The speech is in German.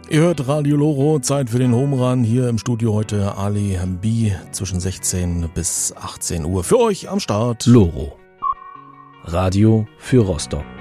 Ihr hört Radio Loro, Zeit für den Home Run. Hier im Studio heute Ali B. zwischen 16 bis 18 Uhr. Für euch am Start Loro. Radio für Rostock.